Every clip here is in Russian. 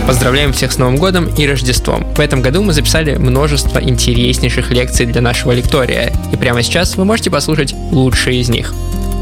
Поздравляем всех с Новым годом и Рождеством. В этом году мы записали множество интереснейших лекций для нашего лектория, и прямо сейчас вы можете послушать лучшие из них.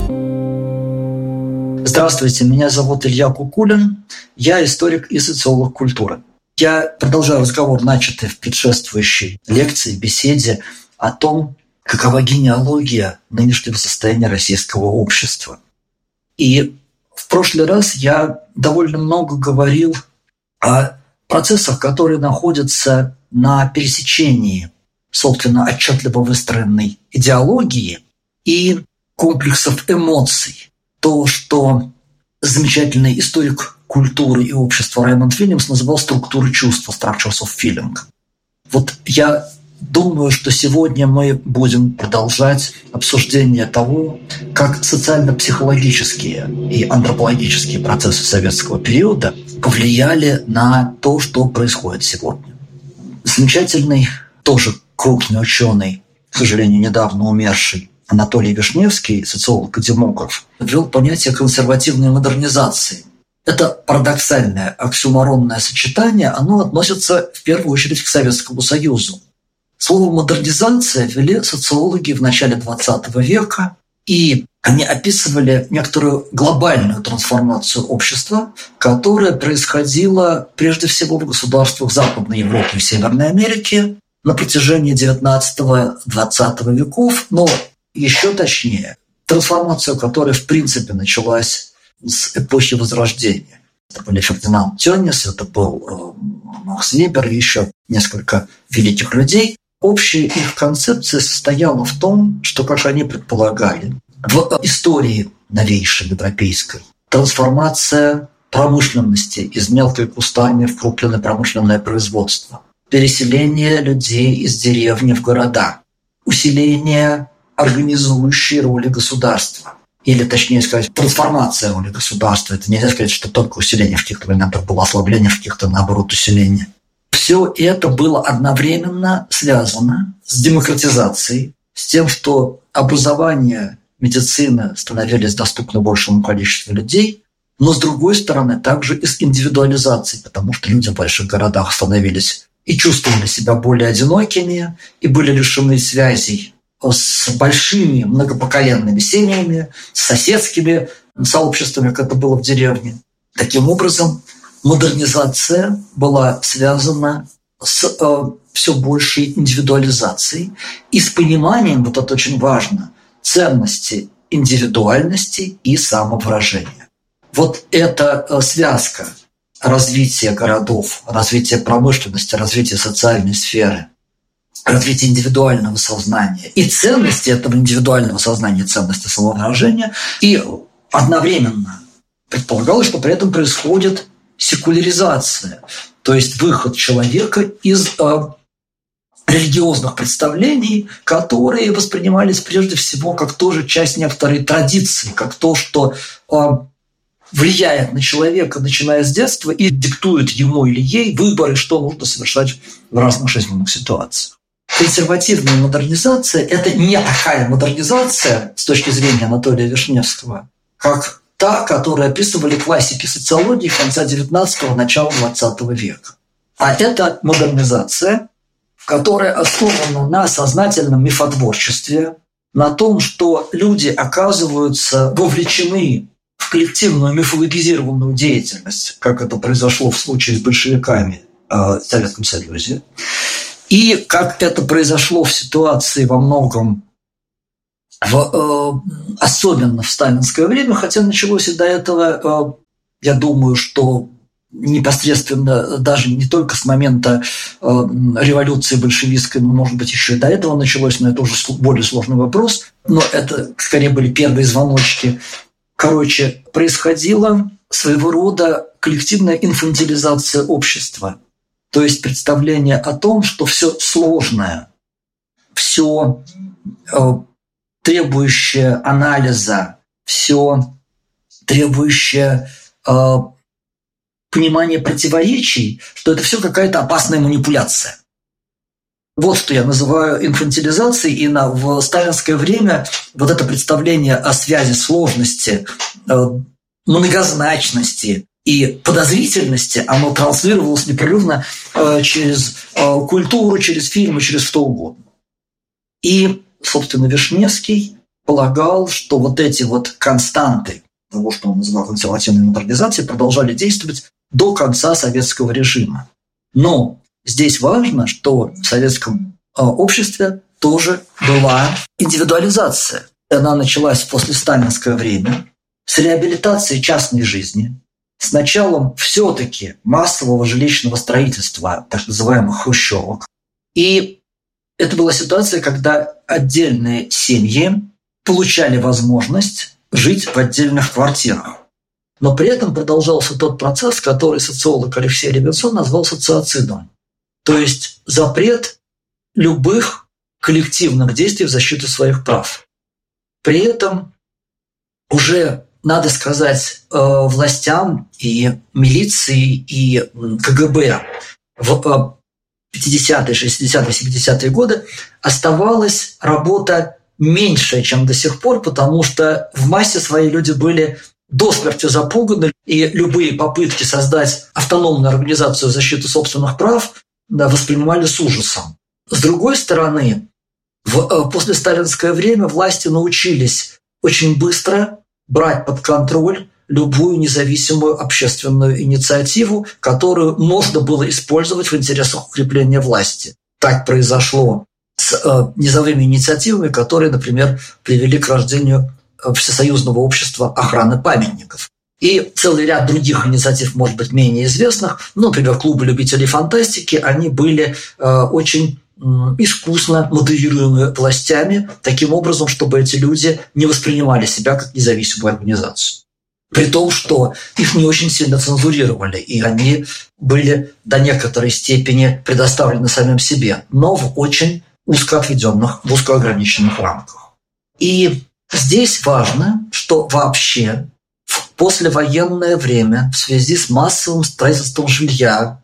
Здравствуйте, меня зовут Илья Кукулин, я историк и социолог культуры. Я продолжаю разговор, начатый в предшествующей лекции, беседе о том, какова генеалогия нынешнего состояния российского общества. И в прошлый раз я довольно много говорил о процессах, которые находятся на пересечении, собственно, отчетливо выстроенной идеологии и комплексов эмоций. То, что замечательный историк культуры и общества Раймонд Вильямс называл структурой чувства, structures of feeling. Вот я думаю, что сегодня мы будем продолжать обсуждение того, как социально-психологические и антропологические процессы советского периода повлияли на то, что происходит сегодня. Замечательный, тоже крупный ученый, к сожалению, недавно умерший, Анатолий Вишневский, социолог и демограф, ввел понятие консервативной модернизации. Это парадоксальное оксюморонное сочетание, оно относится в первую очередь к Советскому Союзу. Слово «модернизация» ввели социологи в начале XX века, и они описывали некоторую глобальную трансформацию общества, которая происходила прежде всего в государствах Западной Европы и Северной Америки на протяжении XIX-XX веков, но еще точнее, трансформацию, которая в принципе началась с эпохи Возрождения. Это были Фердинанд Тённис, это был Макс Вебер и еще несколько великих людей. Общая их концепция состояла в том, что, как они предполагали, в истории новейшей европейской трансформация промышленности из мелкой кустарни в крупное промышленное производство, переселение людей из деревни в города, усиление организующей роли государства. Или, точнее сказать, трансформация роли государства. Это нельзя сказать, что только усиление в каких-то моментах было, ослабление в каких-то, наоборот, усиление. Все это было одновременно связано с демократизацией, с тем, что образование, медицина становились доступны большему количеству людей, но, с другой стороны, также и с индивидуализацией, потому что люди в больших городах становились и чувствовали себя более одинокими, и были лишены связей с большими многопоколенными семьями, с соседскими сообществами, как это было в деревне. Таким образом, модернизация была связана с все большей индивидуализацией и с пониманием, вот это очень важно, ценности индивидуальности и самовыражения. Вот эта связка развития городов, развития промышленности, развития социальной сферы, развитие индивидуального сознания и ценности этого индивидуального сознания, ценности самовыражения, и одновременно предполагалось, что при этом происходит секуляризация, то есть выход человека из религиозных представлений, которые воспринимались прежде всего как тоже часть некоторой традиции, как то, что влияет на человека, начиная с детства, и диктует ему или ей выборы, что нужно совершать в разных жизненных ситуациях. Консервативная модернизация – это не такая модернизация с точки зрения Анатолия Вишневского, как та, которую описывали классики социологии конца XIX – начала XX века. А это модернизация, которая основана на сознательном мифотворчестве, на том, что люди оказываются вовлечены в коллективную мифологизированную деятельность, как это произошло в случае с большевиками в Советском Союзе, и как это произошло в ситуации во многом, особенно в сталинское время, хотя началось и до этого, я думаю, что непосредственно даже не только с момента революции большевистской, но, может быть, еще и до этого началось, но это уже более сложный вопрос, но это скорее были первые звоночки. Короче, происходила своего рода коллективная инфантилизация общества. То есть представление о том, что все сложное, все требующее анализа, все требующее понимания противоречий, что это все какая-то опасная манипуляция. Вот что я называю инфантилизацией, и в сталинское время вот это представление о связи сложности, многозначности, и подозрительности, оно транслировалось непрерывно через культуру, через фильмы, через что угодно. И, собственно, Вишневский полагал, что вот эти вот константы того, что он называл консервативной модернизацией, продолжали действовать до конца советского режима. Но здесь важно, что в советском обществе тоже была индивидуализация. Она началась в послесталинское время с реабилитацией частной жизни, с началом все-таки массового жилищного строительства, так называемых хрущевок. И это была ситуация, когда отдельные семьи получали возможность жить в отдельных квартирах. Но при этом продолжался тот процесс, который социолог Алексей Левинсон назвал социоцидом. То есть запрет любых коллективных действий в защиту своих прав. При этом уже, надо сказать, властям и милиции, и КГБ в 50-е, 60-е, 70-е годы оставалась работа меньше, чем до сих пор, потому что в массе своей люди были до смерти запуганы, и любые попытки создать автономную организацию защиты собственных прав воспринимали с ужасом. С другой стороны, в послесталинское время власти научились очень быстро брать под контроль любую независимую общественную инициативу, которую можно было использовать в интересах укрепления власти. Так произошло с низовыми инициативами, которые, например, привели к рождению Всесоюзного общества охраны памятников. И целый ряд других инициатив, может быть, менее известных, например, клубы любителей фантастики, они были очень искусно модерируемы властями таким образом, чтобы эти люди не воспринимали себя как независимую организацию. При том, что их не очень сильно цензурировали, и они были до некоторой степени предоставлены самим себе, но в очень узко отведенных, в узко ограниченных рамках. И здесь важно, что вообще в послевоенное время в связи с массовым строительством жилья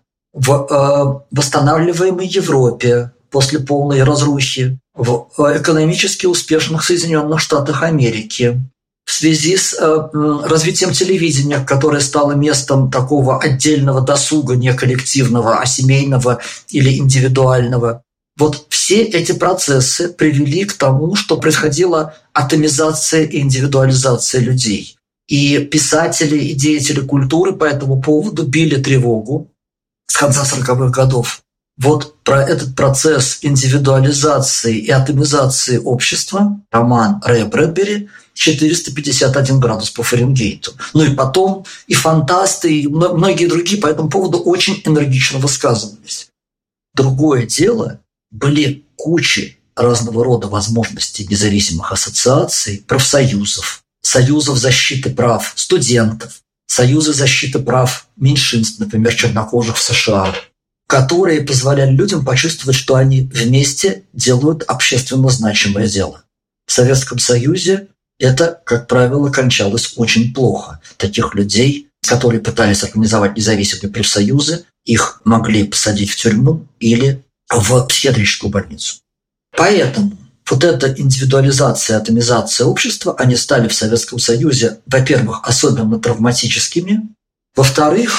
в восстанавливаемой Европе после полной разрухи, в экономически успешных Соединенных Штатах Америки, в связи с развитием телевидения, которое стало местом такого отдельного досуга, не коллективного, а семейного или индивидуального, вот все эти процессы привели к тому, что происходила атомизация и индивидуализация людей. И писатели, и деятели культуры по этому поводу били тревогу с конца 40-х годов. Вот про этот процесс индивидуализации и атомизации общества роман Рэя Брэдбери «451 градус по Фаренгейту». Ну и потом и фантасты, и многие другие по этому поводу очень энергично высказывались. Другое дело, были кучи разного рода возможностей независимых ассоциаций, профсоюзов, союзов защиты прав студентов, союзы защиты прав меньшинств, например, чернокожих в США, которые позволяли людям почувствовать, что они вместе делают общественно значимое дело. В Советском Союзе это, как правило, кончалось очень плохо. Таких людей, которые пытались организовать независимые профсоюзы, их могли посадить в тюрьму или в психиатрическую больницу. Поэтому вот эта индивидуализация, атомизация общества, они стали в Советском Союзе, во-первых, особенно травматическими, во-вторых,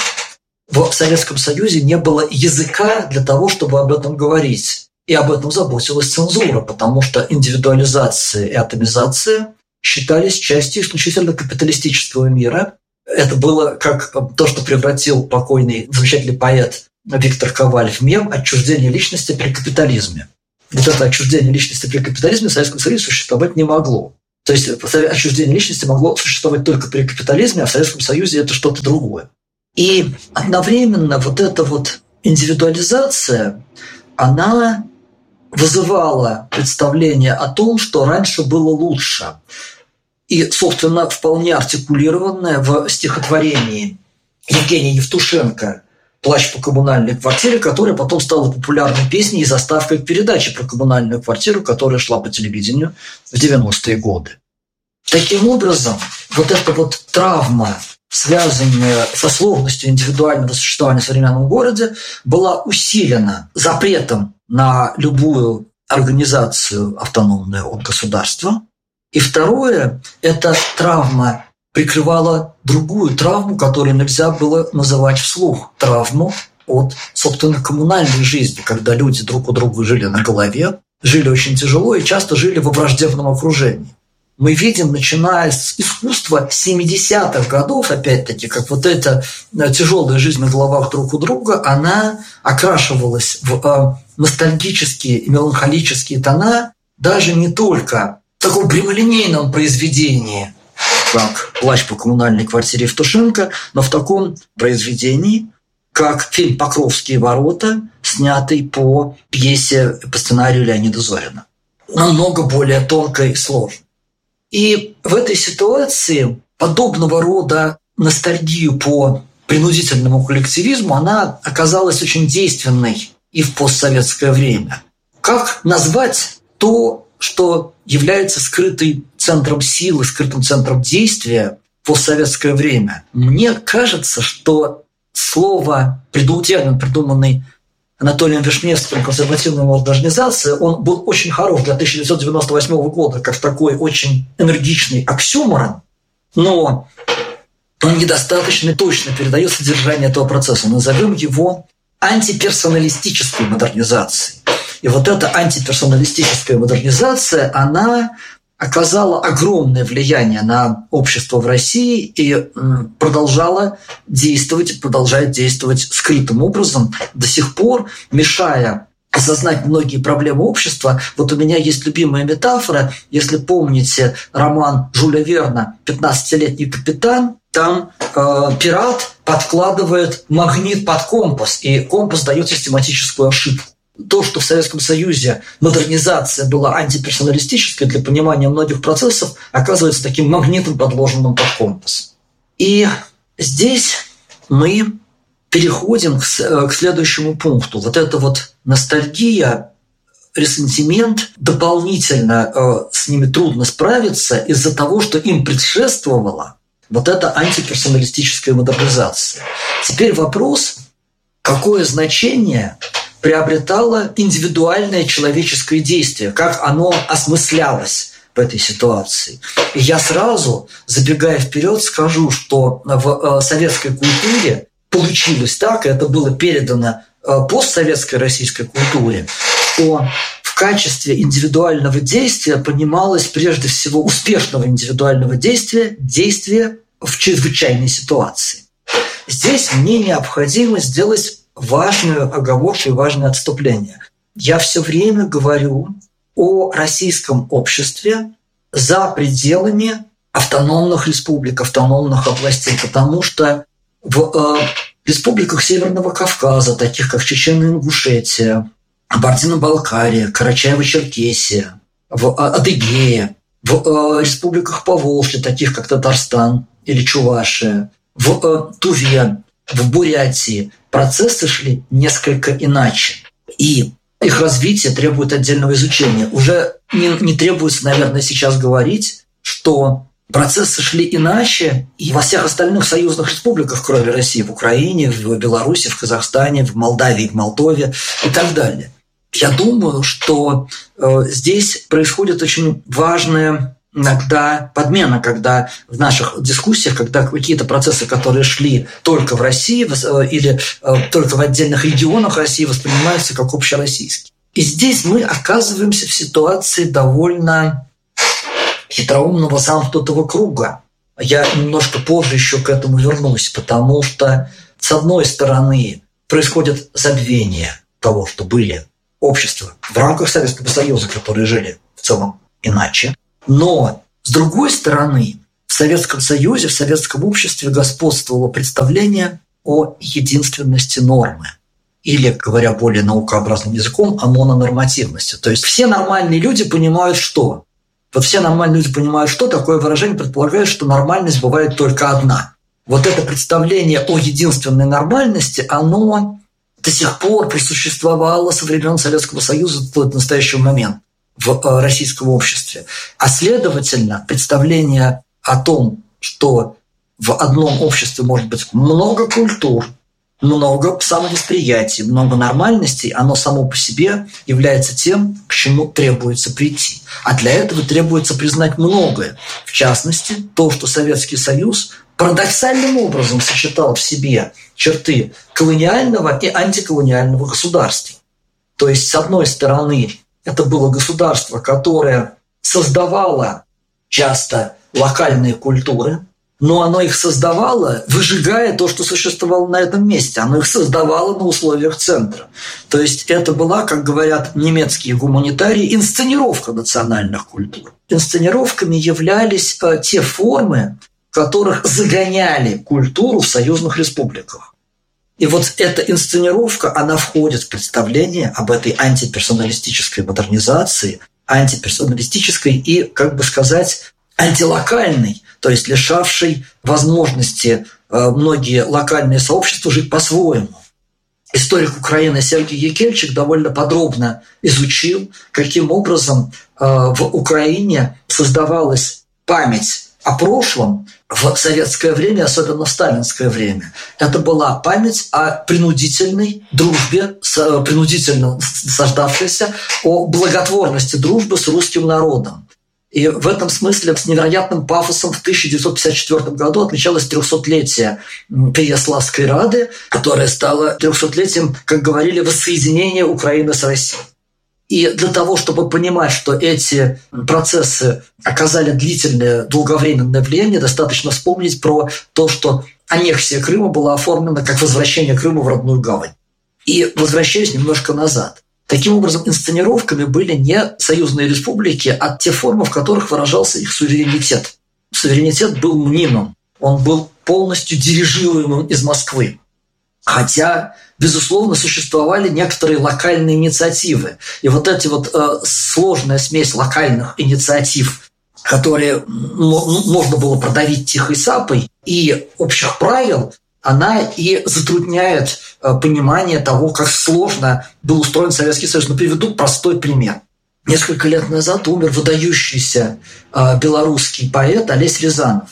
в Советском Союзе не было языка для того, чтобы об этом говорить. И об этом заботилась цензура, потому что индивидуализация и атомизация считались частью исключительно капиталистического мира. Это было как то, что превратил покойный замечательный поэт Виктор Коваль в мем «Отчуждение личности при капитализме». Вот это отчуждение личности при капитализме в Советском Союзе существовать не могло. То есть отчуждение личности могло существовать только при капитализме, а в Советском Союзе это что-то другое. И одновременно вот эта вот индивидуализация, она вызывала представление о том, что раньше было лучше. И, собственно, вполне артикулированное в стихотворении Евгения Евтушенко «Плач по коммунальной квартире», которая потом стала популярной песней и заставкой к передаче про коммунальную квартиру, которая шла по телевидению в 90-е годы. Таким образом, вот эта вот травма, связанная со сложностью индивидуального существования в современном городе, была усилена запретом на любую организацию автономную от государства. И второе, эта травма прикрывала другую травму, которую нельзя было называть вслух. Травму от, собственно, коммунальной жизни, когда люди друг у друга жили на голове, жили очень тяжело и часто жили во враждебном окружении. Мы видим, начиная с искусства 70-х годов, опять-таки, как вот эта тяжелая жизнь на головах друг у друга, она окрашивалась в ностальгические и меланхолические тона даже не только в таком прямолинейном произведении, как «Плач по коммунальной квартире Евтушенко», но в таком произведении, как фильм «Покровские ворота», снятый по пьесе, по сценарию Леонида Зорина. Намного более тонко и сложно. И в этой ситуации подобного рода ностальгию по принудительному коллективизму, она оказалась очень действенной и в постсоветское время. Как назвать то, что является скрытым центром силы, скрытым центром действия в постсоветское время? Мне кажется, что термин, придуманный Анатолием Вишневским, консервативная модернизация, он был очень хорош для 1998 года, как такой очень энергичный оксюморон, но он недостаточно точно передает содержание этого процесса. Назовем его антиперсоналистической модернизацией. И вот эта антиперсоналистическая модернизация, она оказала огромное влияние на общество в России и продолжает действовать скрытым образом до сих пор, мешая осознать многие проблемы общества. Вот у меня есть любимая метафора. Если помните роман Жюля Верна «15-летний капитан», там пират подкладывает магнит под компас, и компас дает систематическую ошибку. То, что в Советском Союзе модернизация была антиперсоналистической для понимания многих процессов, оказывается таким магнитом, подложенным под компас. И здесь мы переходим к следующему пункту. Вот эта вот ностальгия, ресентимент, дополнительно с ними трудно справиться из-за того, что им предшествовала вот эта антиперсоналистическая модернизация. Теперь вопрос, какое значение приобретало индивидуальное человеческое действие, как оно осмыслялось в этой ситуации. И я сразу, забегая вперед, скажу, что в советской культуре получилось так, и это было передано постсоветской российской культуре, что в качестве индивидуального действия понималось прежде всего успешного индивидуального действия в чрезвычайной ситуации. Здесь мне необходимо сделать важную оговорку и важное отступление. Я все время говорю о российском обществе за пределами автономных республик, автономных областей, потому что в республиках Северного Кавказа, таких как Чечня и Ингушетия, Кабардино-Балкария, Карачаево-Черкесия, в Адыгее, в республиках Поволжья, таких как Татарстан или Чувашия, в Туве, в Бурятии, процессы шли несколько иначе. И их развитие требует отдельного изучения. Уже не требуется, наверное, сейчас говорить, что процессы шли иначе и во всех остальных союзных республиках, кроме России, в Украине, в Беларуси, в Казахстане, в Молдавии, в Молдове и так далее. Я думаю, что здесь происходит очень важная иногда подмена, когда в наших дискуссиях, когда какие-то процессы, которые шли только в России или только в отдельных регионах России, воспринимаются как общероссийские. И здесь мы оказываемся в ситуации довольно хитроумного замкнутого круга. Я немножко позже еще к этому вернусь, потому что, с одной стороны, происходит забвение того, что были общества в рамках Советского Союза, которые жили в целом иначе. Но, с другой стороны, в Советском Союзе, в советском обществе господствовало представление о единственности нормы. Или, говоря более наукообразным языком, о мононормативности. То есть все нормальные люди понимают, что? Вот все нормальные люди понимают, что такое выражение предполагает, что нормальность бывает только одна. Вот это представление о единственной нормальности, оно до сих пор присуществовало со времен Советского Союза вплоть до настоящего момента в российском обществе. А следовательно, представление о том, что в одном обществе может быть много культур, много самовосприятий, много нормальностей, оно само по себе является тем, к чему требуется прийти. А для этого требуется признать многое. В частности, то, что Советский Союз парадоксальным образом сочетал в себе черты колониального и антиколониального государства. То есть, с одной стороны, это было государство, которое создавало часто локальные культуры, но оно их создавало, выжигая то, что существовало на этом месте. Оно их создавало на условиях центра. То есть это была, как говорят немецкие гуманитарии, инсценировка национальных культур. Инсценировками являлись те формы, в которых загоняли культуру в союзных республиках. И вот эта инсценировка, она входит в представление об этой антиперсоналистической модернизации, антиперсоналистической и, как бы сказать, антилокальной, то есть лишавшей возможности многие локальные сообщества жить по-своему. Историк Украины Сергей Екельчик довольно подробно изучил, каким образом в Украине создавалась память о прошлом в советское время, особенно в сталинское время. Это была память о принудительной дружбе, принудительно создавшейся, о благотворности дружбы с русским народом. И в этом смысле с невероятным пафосом в 1954 году отмечалось 300-летие Переяславской Рады, которое стало 300-летием, как говорили, воссоединения Украины с Россией. И для того, чтобы понимать, что эти процессы оказали длительное, долговременное влияние, достаточно вспомнить про то, что аннексия Крыма была оформлена как возвращение Крыма в родную гавань. И возвращаюсь немножко назад. Таким образом, инсценировками были не союзные республики, а те формы, в которых выражался их суверенитет. Суверенитет был мнимым, он был полностью дирижируемым из Москвы. Хотя, безусловно, существовали некоторые локальные инициативы. И вот эти вот сложная смесь локальных инициатив, которые можно было продавить тихой сапой, и общих правил, она и затрудняет понимание того, как сложно был устроен Советский Союз. Но приведу простой пример. Несколько лет назад умер выдающийся белорусский поэт Олесь Рязанов.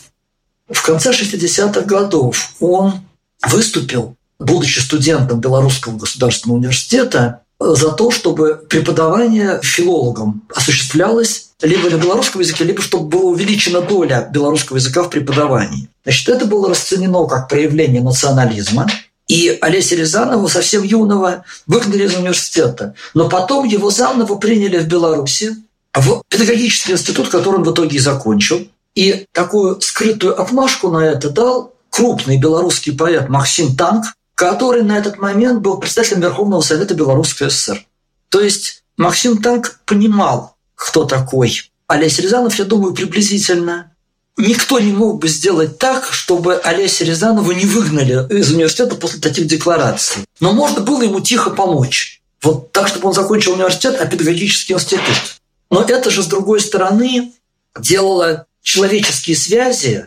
В конце 60-х годов он выступил, будучи студентом Белорусского государственного университета, за то, чтобы преподавание филологам осуществлялось либо на белорусском языке, либо чтобы была увеличена доля белорусского языка в преподавании. Значит, это было расценено как проявление национализма, и Олеся Рязанова, совсем юного, выгнали из университета. Но потом его заново приняли в Беларуси, в педагогический институт, который он в итоге и закончил. И такую скрытую отмашку на это дал крупный белорусский поэт Максим Танк, который на этот момент был председателем Верховного Совета Белорусской ССР. То есть Максим Танк понимал, кто такой Олесь Рязанов, я думаю, приблизительно. Никто не мог бы сделать так, чтобы Олеся Рязанова не выгнали из университета после таких деклараций. Но можно было ему тихо помочь. Вот так, чтобы он закончил университет, а педагогический институт. Но это же, с другой стороны, делало человеческие связи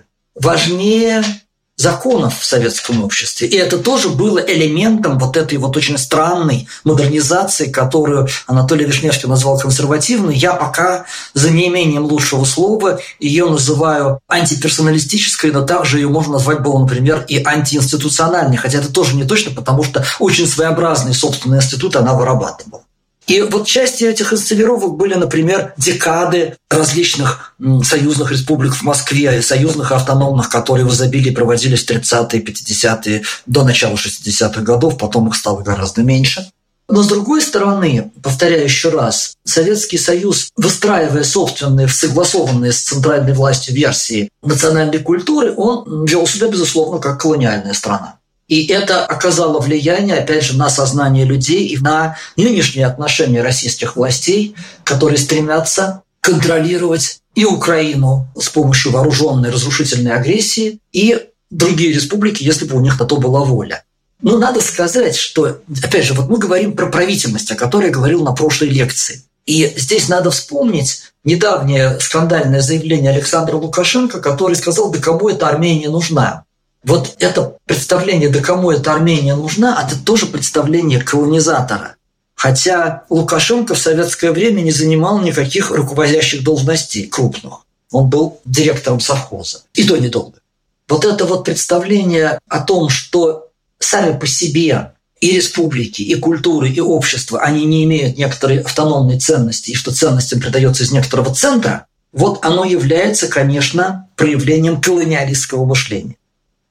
важнее законов в советском обществе. И это тоже было элементом вот этой вот очень странной модернизации, которую Анатолий Вишневский назвал консервативной. Я пока, за неимением лучшего слова, ее называю антиперсоналистической, но также ее можно назвать было, например, и антиинституциональной. Хотя это тоже не точно, потому что очень своеобразный собственный институт она вырабатывала. И вот части этих инсценировок были, например, декады различных союзных республик в Москве, союзных и автономных, которые в изобилии проводились в 30-е, 50-е, до начала 60-х годов, потом их стало гораздо меньше. Но, с другой стороны, повторяю еще раз, Советский Союз, выстраивая собственные, согласованные с центральной властью версии национальной культуры, он вел себя, безусловно, как колониальная страна. И это оказало влияние, опять же, на сознание людей и на нынешние отношения российских властей, которые стремятся контролировать и Украину с помощью вооруженной разрушительной агрессии, и другие республики, если бы у них на то была воля. Но надо сказать, что, опять же, вот мы говорим про правительность, о которой я говорил на прошлой лекции. И здесь надо вспомнить недавнее скандальное заявление Александра Лукашенко, который сказал, да кому эта Армения нужна. Вот это представление, да кому эта Армения нужна, это тоже представление колонизатора. Хотя Лукашенко в советское время не занимал никаких руководящих должностей крупных. Он был директором совхоза. И то недолго. Вот это вот представление о том, что сами по себе и республики, и культуры, и общества, они не имеют некоторой автономной ценности, и что ценностям придается из некоторого центра, вот оно является, конечно, проявлением колониалистского мышления.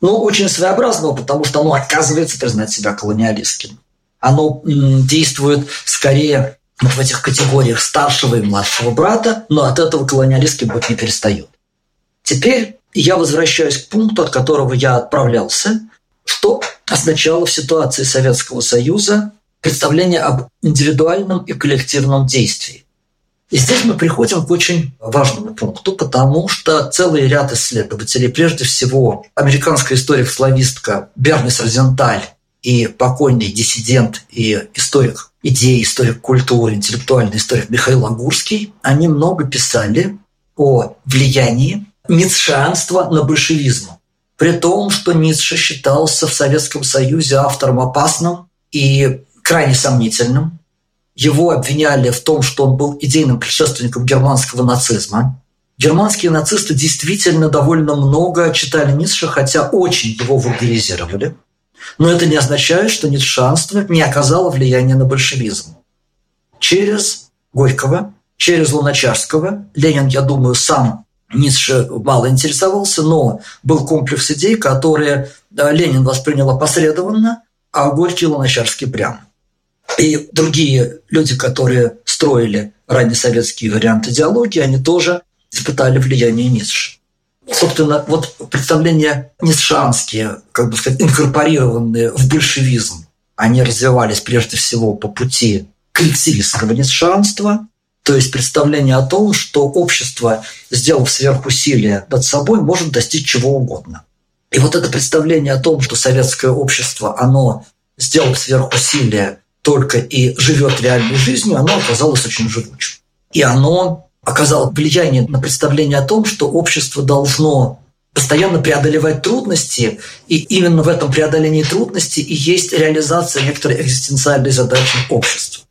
очень своеобразного, потому что оно отказывается признать себя колониалистским. Оно действует скорее в этих категориях старшего и младшего брата, но от этого колониалистским быть не перестает. Теперь я возвращаюсь к пункту, от которого я отправлялся, что означало в ситуации Советского Союза представление об индивидуальном и коллективном действии. И здесь мы приходим к очень важному пункту, потому что целый ряд исследователей, прежде всего американская историк-славистка Бернис Розенталь и покойный диссидент и историк идей, историк культуры, интеллектуальный историк Михаил Агурский, они много писали о влиянии ницшеанства на большевизм. При том, что Ницше считался в Советском Союзе автором опасным и крайне сомнительным. Его обвиняли в том, что он был идейным предшественником германского нацизма. Германские нацисты действительно довольно много читали Ницше, хотя очень его вульгаризировали. Но это не означает, что ницшеанство не оказало влияния на большевизм. Через Горького, через Луначарского Ленин, я думаю, сам Ницше мало интересовался, но был комплекс идей, которые Ленин воспринял опосредованно, а Горький и Луначарский прямо. И другие люди, которые строили раннесоветский вариант идеологии, они тоже испытали влияние Ницше. Собственно, вот представления ницшеанские, инкорпорированные в большевизм, они развивались прежде всего по пути коллективистского ницшеанства, то есть представление о том, что общество, сделав сверхусилие над собой, может достичь чего угодно. И вот это представление о том, что советское общество, оно, сделав сверхусилие, только и живет реальной жизнью, оно оказалось очень живучим. И оно оказало влияние на представление о том, что общество должно постоянно преодолевать трудности, и именно в этом преодолении трудностей и есть реализация некоторой экзистенциальной задачи общества.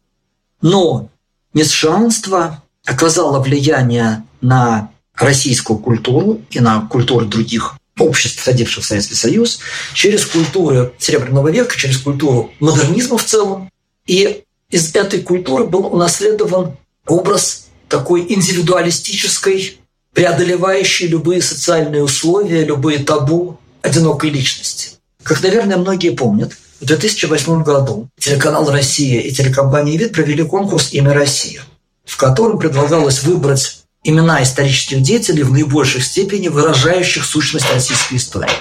Но ницшеанство оказало влияние на российскую культуру и на культуру других обществ, входивших в Советский Союз, через культуру Серебряного века, через культуру модернизма в целом. И из этой культуры был унаследован образ такой индивидуалистической, преодолевающей любые социальные условия, любые табу одинокой личности. Как, наверное, многие помнят, в 2008 году телеканал «Россия» и телекомпания «Вид» провели конкурс «Имя Россия», в котором предлагалось выбрать имена исторических деятелей в наибольшей степени выражающих сущность российской истории.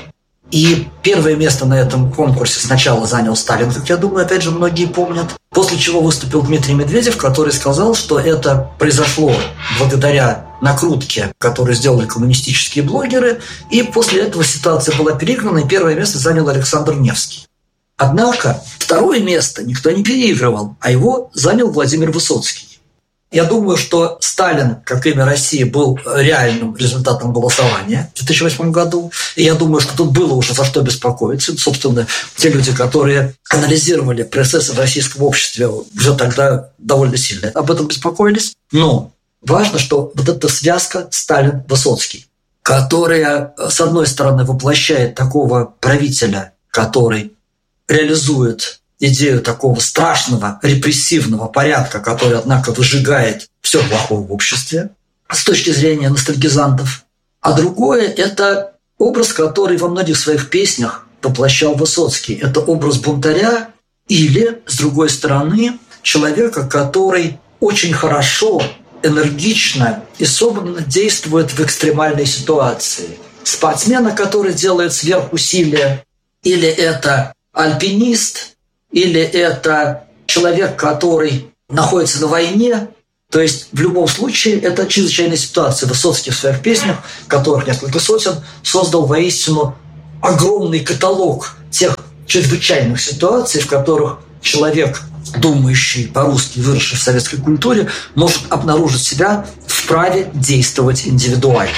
И первое место на этом конкурсе сначала занял Сталин, как я думаю, опять же, многие помнят, после чего выступил Дмитрий Медведев, который сказал, что это произошло благодаря накрутке, которую сделали коммунистические блогеры, и после этого ситуация была переиграна, и первое место занял Александр Невский. Однако второе место никто не переигрывал, а его занял Владимир Высоцкий. Я думаю, что Сталин, как «Имя России», был реальным результатом голосования в 2008 году. И я думаю, что тут было уже за что беспокоиться. Собственно, те люди, которые анализировали процессы в российском обществе, уже тогда довольно сильно об этом беспокоились. Но важно, что вот эта связка Сталин-Высоцкий, которая, с одной стороны, воплощает такого правителя, который реализует идею такого страшного репрессивного порядка, который, однако, выжигает все плохое в обществе с точки зрения ностальгизантов. А другое – это образ, который во многих своих песнях воплощал Высоцкий. Это образ бунтаря или, с другой стороны, человека, который очень хорошо, энергично и собрано действует в экстремальной ситуации. Спортсмена, который делает сверхусилия, или это альпинист, или это человек, который находится на войне. То есть в любом случае это чрезвычайная ситуация. Высоцкий в своих песнях, которых несколько сотен, создал воистину огромный каталог тех чрезвычайных ситуаций, в которых человек, думающий по-русски, выросший в советской культуре, может обнаружить себя в праве действовать индивидуально.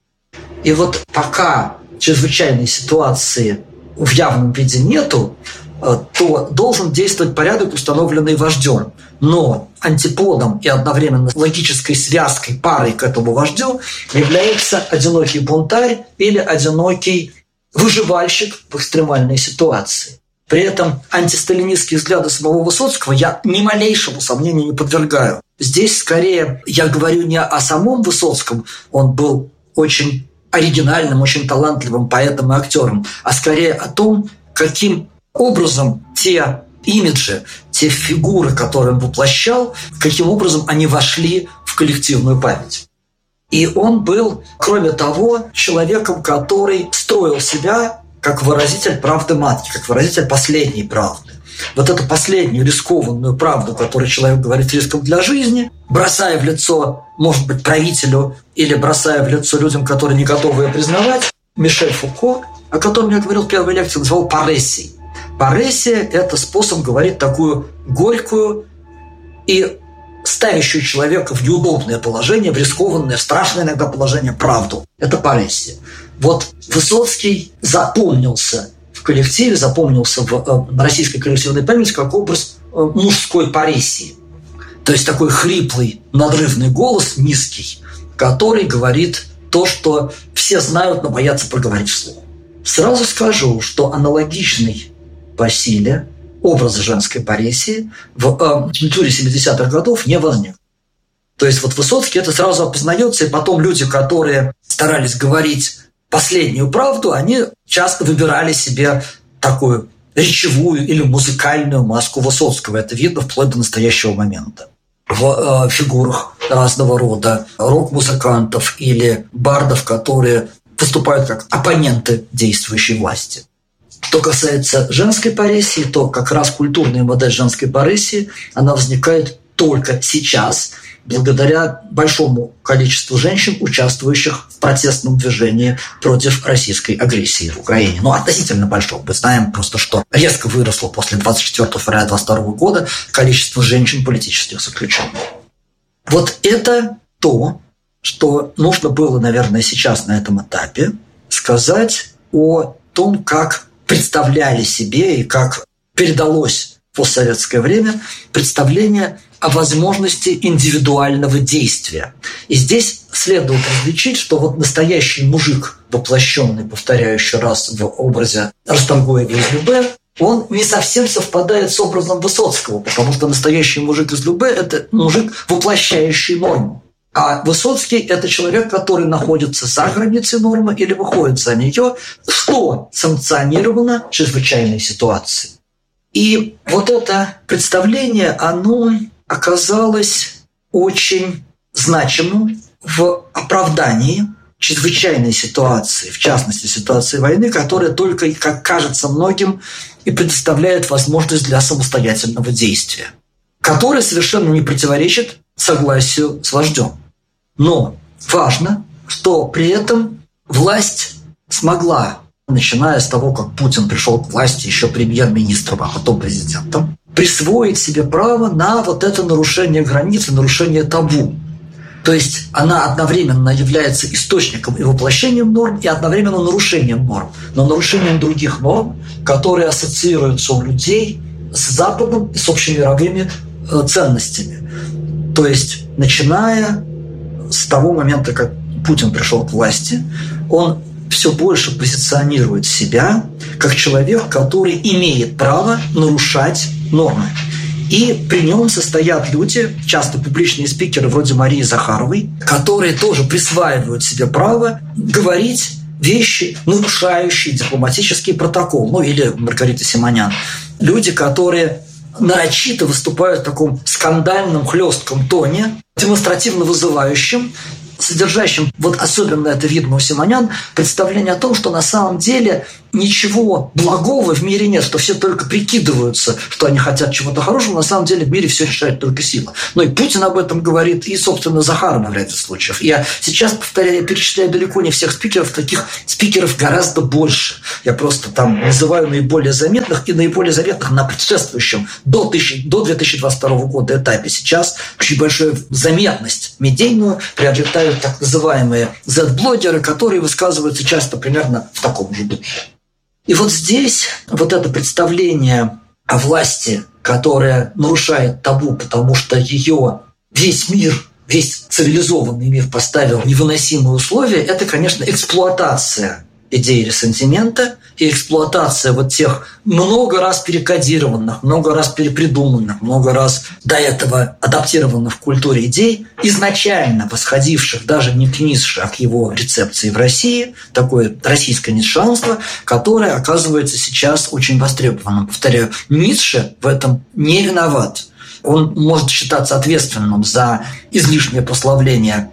И вот пока чрезвычайной ситуации в явном виде нету, то должен действовать порядок, установленный вождем. Но антиподом и одновременно логической связкой, парой к этому вождю является одинокий бунтарь или одинокий выживальщик в экстремальной ситуации. При этом антисталинистские взгляды самого Высоцкого я ни малейшему сомнению не подвергаю. Здесь скорее я говорю не о самом Высоцком, он был очень оригинальным, очень талантливым поэтом и актером, а скорее о том, каким образом те имиджи, те фигуры, которые он воплощал, каким образом они вошли в коллективную память. И он был, кроме того, человеком, который строил себя как выразитель правды матки, как выразитель последней правды. Вот эту последнюю рискованную правду, которую человек говорит риском для жизни, бросая в лицо, может быть, правителю или бросая в лицо людям, которые не готовы ее признавать, Мишель Фуко, о котором я говорил в первой лекции, называл парессией. Парессия – это способ говорить такую горькую и ставящую человека в неудобное положение, в рискованное, страшное иногда положение правду. Это парессия. Вот Высоцкий запомнился в коллективе, запомнился в российской коллективной памяти как образ мужской парессии. То есть такой хриплый, надрывный голос, низкий, который говорит то, что все знают, но боятся проговорить вслух. Сразу скажу, что аналогичный по силе образ женской парессии в культуре 70-х годов не возник. То есть вот Высоцкий это сразу опознается, и потом люди, которые старались говорить последнюю правду, они часто выбирали себе такую речевую или музыкальную маску Высоцкого. Это видно вплоть до настоящего момента. В фигурах разного рода рок-музыкантов или бардов, которые выступают как оппоненты действующей власти. Что касается женской парессии, то как раз культурная модель женской парессии, она возникает только сейчас, благодаря большому количеству женщин, участвующих в протестном движении против российской агрессии в Украине. Ну, относительно большого. Мы знаем просто, что резко выросло после 24 февраля 2022 года количество женщин политических заключенных. Вот это то, что нужно было, наверное, сейчас на этом этапе сказать о том, как представляли себе и как передалось в постсоветское время представление о возможности индивидуального действия. И здесь следует различить, что вот настоящий мужик, воплощенный, повторяю еще раз, в образе Расторгуева из Любе, он не совсем совпадает с образом Высоцкого, потому что настоящий мужик из Любе – это мужик, воплощающий норму. А Высоцкий – это человек, который находится за границей нормы или выходит за нее, что санкционировано чрезвычайной ситуацией. И вот это представление, оно оказалось очень значимым в оправдании чрезвычайной ситуации, в частности, ситуации войны, которая только, как кажется многим, и предоставляет возможность для самостоятельного действия, которая совершенно не противоречит согласию с вождем. Но важно, что при этом власть смогла, начиная с того, как Путин пришел к власти еще премьер-министром, а потом президентом, присвоить себе право на вот это нарушение границ, нарушение табу. То есть она одновременно является источником и воплощением норм, и одновременно нарушением норм, но нарушением других норм, которые ассоциируются у людей с Западом и с общемировыми ценностями. То есть, начиная с того момента, как Путин пришел к власти, он все больше позиционирует себя как человек, который имеет право нарушать нормы. И при нем состоят люди, часто публичные спикеры вроде Марии Захаровой, которые тоже присваивают себе право говорить вещи, нарушающие дипломатический протокол. Ну, или Маргарита Симонян. Люди, которые нарочито выступают в таком скандальном, хлестком тоне, демонстративно вызывающим, содержащим, вот особенно это видно у Симонян, представление о том, что на самом деле ничего благого в мире нет, что все только прикидываются, что они хотят чего-то хорошего, на самом деле в мире все решает только сила. Ну и Путин об этом говорит, и, собственно, Захарова в ряде случаев. Я сейчас, повторяю, перечисляю далеко не всех спикеров, таких спикеров гораздо больше. Я просто там называю наиболее заметных и наиболее заметных на предшествующем до 2022 года этапе. Сейчас очень большую заметность медийную приобретают так называемые Z-блогеры, которые высказываются часто примерно в таком же духе. И вот здесь вот это представление о власти, которая нарушает табу, потому что ее весь мир, весь цивилизованный мир поставил невыносимые условия, это, конечно, эксплуатация идеи ресентимента и эксплуатация вот тех много раз перекодированных, много раз перепридуманных, много раз до этого адаптированных в культуре идей, изначально восходивших даже не к Ницше, а к его рецепции в России, такое российское ницшеанство, которое оказывается сейчас очень востребованным. Повторяю, Ницше в этом не виноват. Он может считаться ответственным за излишнее прославление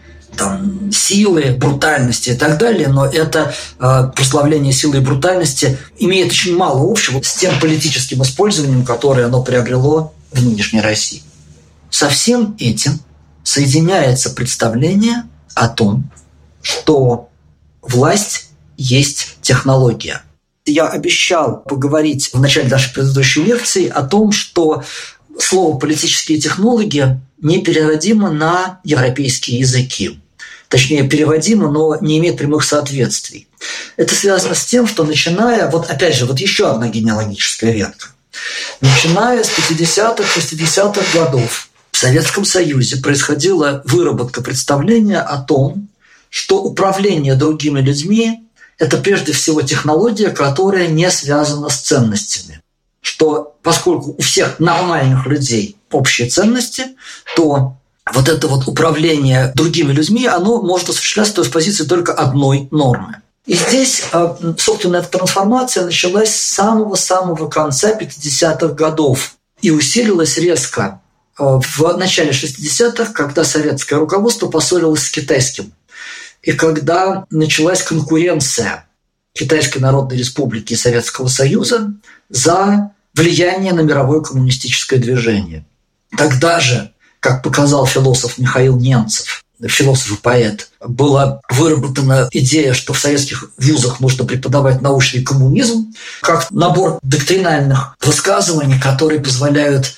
силы, брутальности и так далее, но это прославление силы и брутальности имеет очень мало общего с тем политическим использованием, которое оно приобрело в нынешней России. Со всем этим соединяется представление о том, что власть есть технология. Я обещал поговорить в начале нашей предыдущей лекции о том, что слово «политические технологии» непереводимо на европейские языки. Точнее, переводимо, но не имеет прямых соответствий. Это связано с тем, что начиная, опять же, еще одна генеалогическая ветка. Начиная с 50-х, 60-х годов в Советском Союзе происходила выработка представления о том, что управление другими людьми – это прежде всего технология, которая не связана с ценностями. Что поскольку у всех нормальных людей общие ценности, то это управление другими людьми, оно может осуществляться с позиции только одной нормы. И здесь, собственно, эта трансформация началась с самого-самого конца 50-х годов и усилилась резко в начале 60-х, когда советское руководство поссорилось с китайским. И когда началась конкуренция Китайской Народной Республики и Советского Союза за влияние на мировое коммунистическое движение. Тогда же, как показал философ Михаил Немцев, философ и поэт, была выработана идея, что в советских вузах нужно преподавать научный коммунизм, как набор доктринальных высказываний, которые позволяют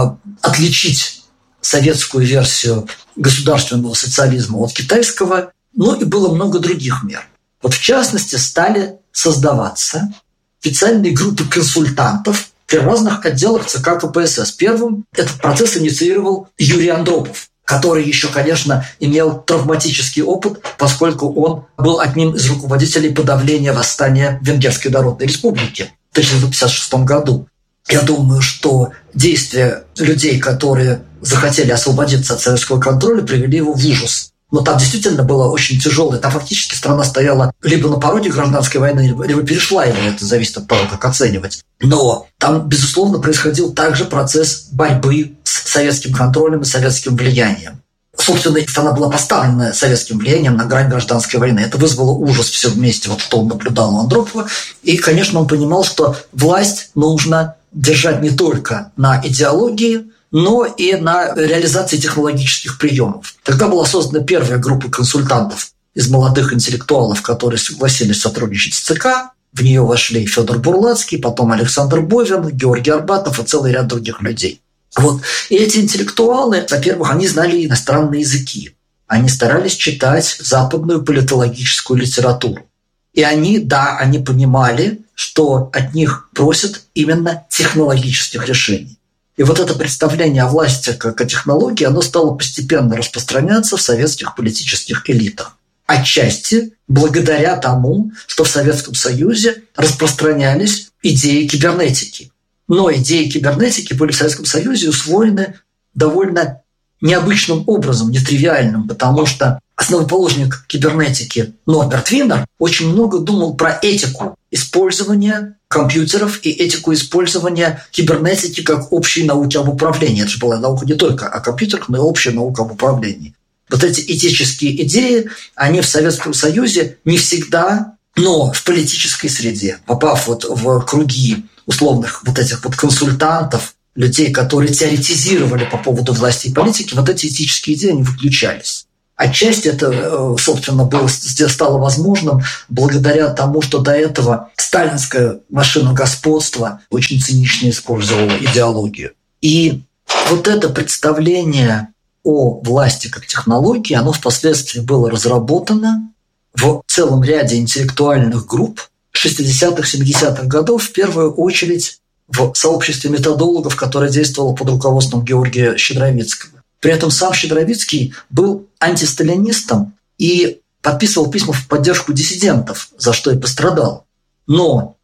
отличить советскую версию государственного социализма от китайского, и было много других мер. В частности, стали создаваться специальные группы консультантов при разных отделах ЦК КПСС. Первым этот процесс инициировал Юрий Андропов, который еще, конечно, имел травматический опыт, поскольку он был одним из руководителей подавления восстания Венгерской Народной Республики в 1956 году. Я думаю, что действия людей, которые захотели освободиться от советского контроля, привели его в ужас. Но там действительно было очень тяжело. Там фактически страна стояла либо на пороге гражданской войны, либо перешла его. Это зависит от того, как оценивать. Но там, безусловно, происходил также процесс борьбы с советским контролем и советским влиянием. Собственно, страна была поставлена советским влиянием на грань гражданской войны. Это вызвало ужас все вместе, что он наблюдал у Андропова. И, конечно, он понимал, что власть нужно держать не только на идеологии, но и на реализации технологических приемов. Тогда была создана первая группа консультантов из молодых интеллектуалов, которые согласились сотрудничать с ЦК. В нее вошли Федор Бурлацкий, потом Александр Бовин, Георгий Арбатов и целый ряд других людей. И эти интеллектуалы, во-первых, они знали иностранные языки. Они старались читать западную политологическую литературу. И они понимали, что от них просят именно технологических решений. И это представление о власти как о технологии, оно стало постепенно распространяться в советских политических элитах. Отчасти благодаря тому, что в Советском Союзе распространялись идеи кибернетики. Но идеи кибернетики были в Советском Союзе усвоены довольно необычным образом, нетривиальным, потому что основоположник кибернетики Норберт Винер очень много думал про этику использования компьютеров и этику использования кибернетики как общей науки об управлении. Это же была наука не только о компьютерах, но и общая наука об управлении. Эти этические идеи, они в Советском Союзе не всегда, но в политической среде, попав в круги условных этих консультантов, людей, которые теоретизировали по поводу власти и политики, эти этические идеи не выключались. Отчасти это, собственно, стало возможным благодаря тому, что до этого сталинская машина господства очень цинично использовала идеологию. И это представление о власти как технологии, оно впоследствии было разработано в целом ряде интеллектуальных групп 60-х, 70-х годов, в первую очередь в сообществе методологов, которое действовало под руководством Георгия Щедровицкого. При этом сам Щедровицкий был антисталинистом и подписывал письма в поддержку диссидентов, за что и пострадал. Но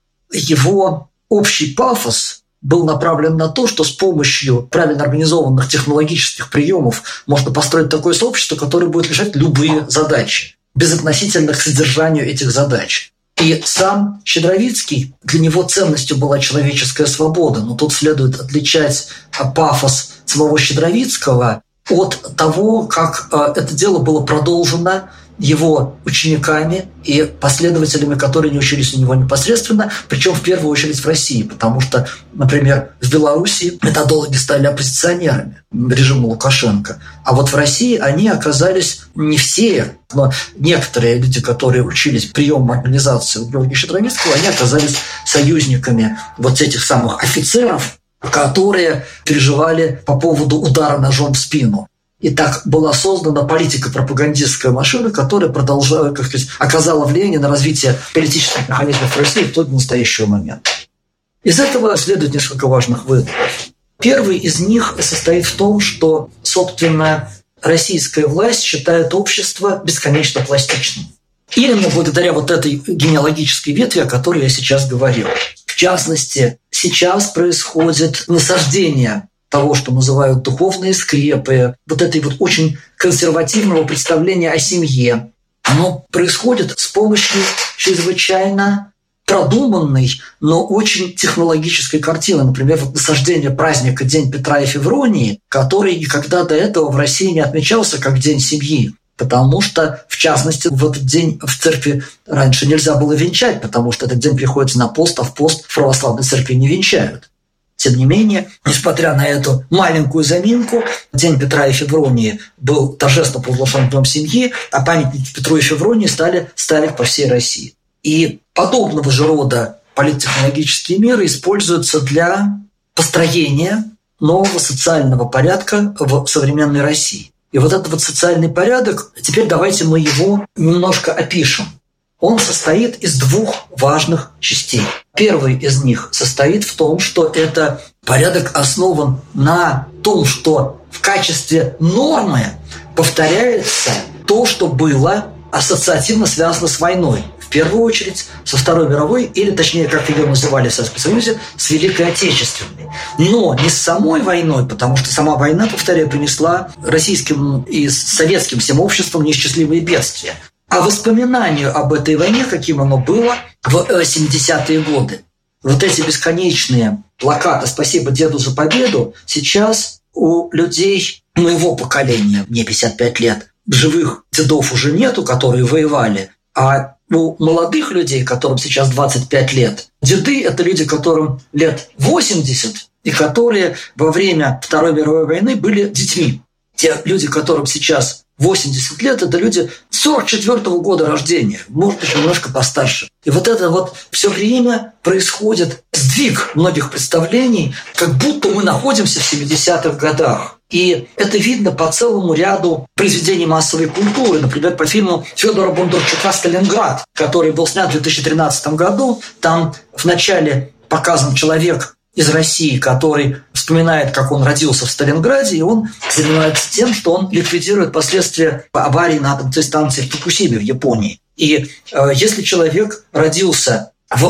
его общий пафос был направлен на то, что с помощью правильно организованных технологических приемов можно построить такое сообщество, которое будет решать любые задачи, безотносительно к содержанию этих задач. И сам Щедровицкий, для него ценностью была человеческая свобода, но тут следует отличать пафос самого Щедровицкого от того, как это дело было продолжено его учениками и последователями, которые не учились у него непосредственно, причем в первую очередь в России, потому что, например, в Беларуси методологи стали оппозиционерами режима Лукашенко, а вот в России они оказались не все, но некоторые люди, которые учились приему организации у Георгия Щедровицкого, они оказались союзниками вот этих самых офицеров, которые переживали по поводу удара ножом в спину. И так была создана политико-пропагандистская машина, которая продолжала, как сказать, оказала влияние на развитие политических механизмов в России вплоть до настоящего момента. Из этого следует несколько важных выводов. Первый из них состоит в том, что, собственно, российская власть считает общество бесконечно пластичным. Именно благодаря вот этой генеалогической ветви, о которой я сейчас говорил. В частности, сейчас происходит насаждение того, что называют духовные скрепы, вот этой вот очень консервативного представления о семье. Оно происходит с помощью чрезвычайно продуманной, но очень технологической картины. Например, вот насаждение праздника День Петра и Февронии, который никогда до этого в России не отмечался как День семьи. Потому что, в частности, в этот день в церкви раньше нельзя было венчать, потому что этот день приходится на пост, а в пост в православной церкви не венчают. Тем не менее, несмотря на эту маленькую заминку, День Петра и Февронии был торжественно провозглашен Днем семьи, а памятники Петру и Февронии стали ставить по всей России. И подобного же рода политтехнологические меры используются для построения нового социального порядка в современной России. И вот этот вот социальный порядок, теперь давайте мы его немножко опишем. Он состоит из двух важных частей. Первый из них состоит в том, что это порядок основан на том, что в качестве нормы повторяется то, что было ассоциативно связано с войной. В первую очередь со Второй мировой, или точнее, как ее называли в Советском Союзе, с Великой Отечественной. Но не с самой войной, потому что сама война, повторяю, принесла российским и советским всем обществам неисчислимые бедствия. А воспоминанию об этой войне, каким оно было в 70-е годы. Вот эти бесконечные плакаты «Спасибо деду за победу» сейчас у людей моего поколения, мне 55 лет, живых дедов уже нету, которые воевали, а у молодых людей, которым сейчас 25 лет, деды – это люди, которым лет 80, и которые во время Второй мировой войны были детьми. Те люди, которым сейчас 80 лет, это люди 44-го года рождения, может, еще немножко постарше. И вот это вот все время происходит сдвиг многих представлений, как будто мы находимся в 70-х годах. И это видно по целому ряду произведений массовой культуры. Например, по фильму Федора Бондарчука «Сталинград», который был снят в 2013 году. Там вначале показан человек из России, который вспоминает, как он родился в Сталинграде, и он занимается тем, что он ликвидирует последствия аварии на атомной станции в Фукусиме в Японии. И если человек родился в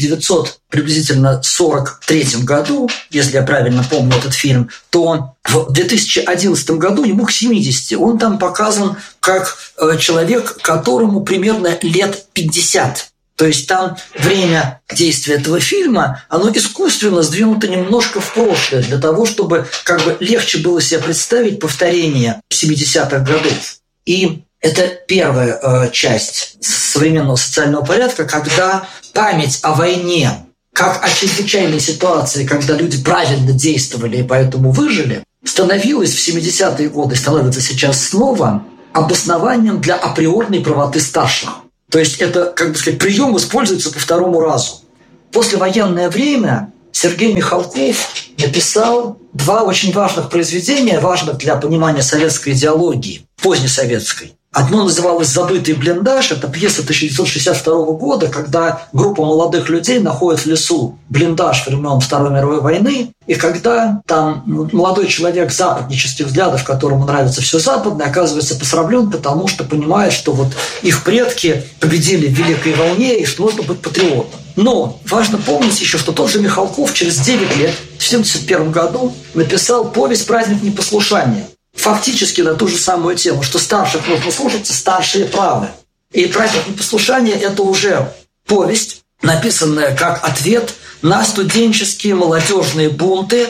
1943 году, если я правильно помню этот фильм, то в 2011 году ему к 70. Он там показан как человек, которому примерно лет 50. То есть там время действия этого фильма, оно искусственно сдвинуто немножко в прошлое, для того, чтобы как бы легче было себе представить повторение 70-х годов. И это первая часть современного социального порядка, когда память о войне, как о чрезвычайной ситуации, когда люди правильно действовали и поэтому выжили, становилась в 70-е годы, становится сейчас снова обоснованием для априорной правоты старших. То есть это, как бы сказать, прием используется по второму разу. В послевоенное время Сергей Михалков написал два очень важных произведения, важных для понимания советской идеологии, позднесоветской. Одно называлось «Забытый блиндаж». Это пьеса 1962 года, когда группа молодых людей находит в лесу блиндаж времен Второй мировой войны, и когда там молодой человек западнических взглядов, которому нравится все западное, оказывается посрамлен, потому что понимает, что вот их предки победили в Великой войне, и что нужно быть патриотом. Но важно помнить еще, что тот же Михалков через 9 лет, в 1971 году, написал повесть «Праздник непослушания». Фактически на ту же самую тему, что старших нужно слушаться, старшие правы. И «Праздник непослушания» – это уже повесть, написанная как ответ на студенческие молодежные бунты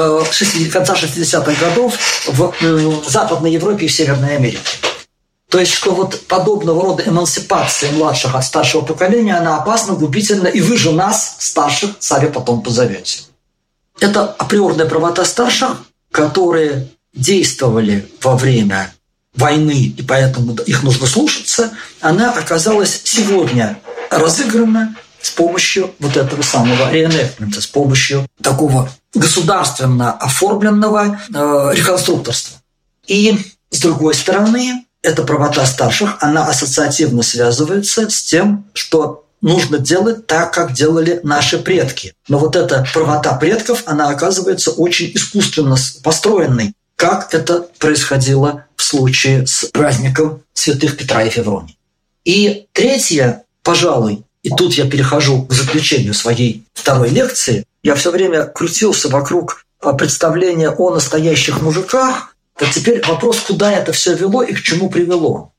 конца 60-х годов в Западной Европе и в Северной Америке. То есть, что вот подобного рода эмансипация младших от старшего поколения, она опасна, губительна, и вы же нас, старших, сами потом позовете. Это априорная правота старших, которые действовали во время войны, и поэтому их нужно слушаться, она оказалась сегодня разыграна с помощью вот этого самого reenactment, с помощью такого государственно оформленного реконструкторства. И, с другой стороны, эта правота старших, она ассоциативно связывается с тем, что нужно делать так, как делали наши предки. Но вот эта правота предков, она оказывается очень искусственно построенной, как это происходило в случае с праздником святых Петра и Февронии. И третье, пожалуй, и тут я перехожу к заключению своей второй лекции, я все время крутился вокруг представления о настоящих мужиках, то теперь вопрос, куда это все вело и к чему привело.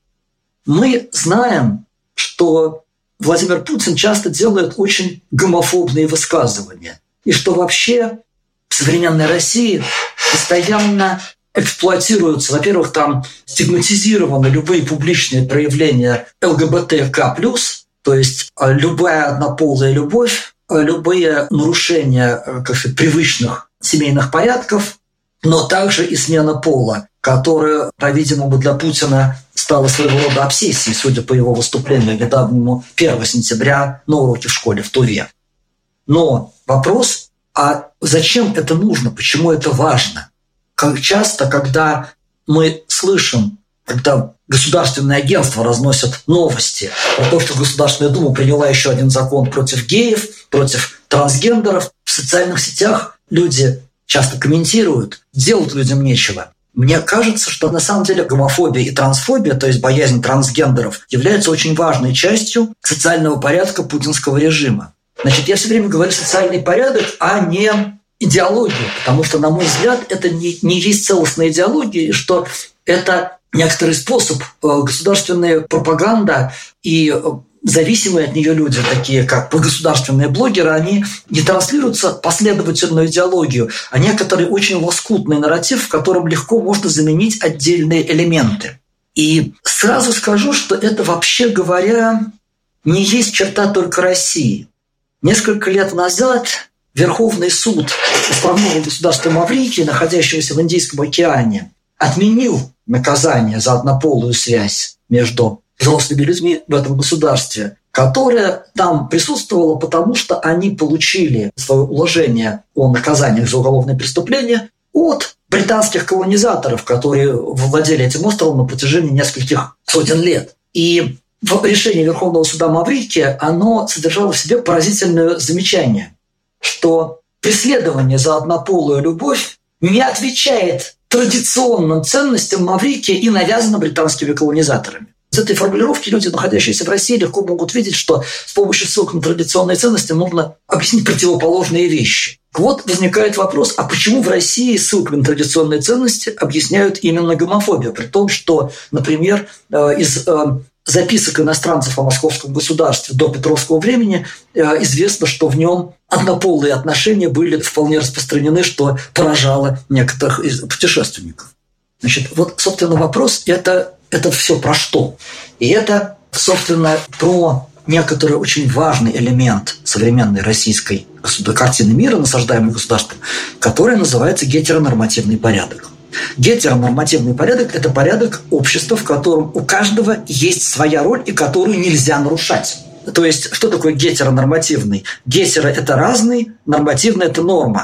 Мы знаем, что Владимир Путин часто делает очень гомофобные высказывания, и что вообще в современной России постоянно эксплуатируются, во-первых, там стигматизированы любые публичные проявления ЛГБТК+, то есть любая однополая любовь, любые нарушения, как сказать, привычных семейных порядков, но также и смена пола, которая, по-видимому, для Путина стала своего рода обсессией, судя по его выступлению недавнему 1 сентября на уроке в школе в Туве. Но вопрос, а зачем это нужно, почему это важно? Как часто, когда мы слышим, когда государственные агентства разносят новости про то, что Государственная Дума приняла еще один закон против геев, против трансгендеров, в социальных сетях люди часто комментируют, делать людям нечего. Мне кажется, что на самом деле гомофобия и трансфобия, то есть боязнь трансгендеров, являются очень важной частью социального порядка путинского режима. Значит, я все время говорю социальный порядок, а не идеологию, потому что, на мой взгляд, это не есть целостная идеология, и что это некоторый способ государственная пропаганда и зависимые от нее люди, такие как государственные блогеры, они не транслируются последовательную идеологию, а некоторый очень лоскутный нарратив, в котором легко можно заменить отдельные элементы. И сразу скажу, что это, вообще говоря, не есть черта только России. Несколько лет назад Верховный суд исправного государства Маврикии, находящегося в Индийском океане, отменил наказание за однополую связь между взрослыми людьми в этом государстве, которое там присутствовало, потому что они получили свое уложение о наказаниях за уголовные преступления от британских колонизаторов, которые владели этим островом на протяжении нескольких сотен лет. И в решении Верховного суда Маврикии оно содержало в себе поразительное замечание, что преследование за однополую любовь не отвечает традиционным ценностям Маврикии и навязано британскими колонизаторами. Из этой формулировки люди, находящиеся в России, легко могут видеть, что с помощью ссылок на традиционные ценности можно объяснить противоположные вещи. Вот возникает вопрос, а почему в России ссылками на традиционные ценности объясняют именно гомофобию? При том, что, например, из записок иностранцев о московском государстве до Петровского времени известно, что в нем однополые отношения были вполне распространены, что поражало некоторых из путешественников. Значит, вот, собственно, вопрос – это все про что? И это, собственно, про некоторый очень важный элемент современной российской картины мира, насаждаемой государством, который называется гетеронормативный порядок. Гетеронормативный порядок – это порядок общества, в котором у каждого есть своя роль и которую нельзя нарушать. То есть, что такое гетеронормативный? Гетеро – это разный, нормативный – это норма.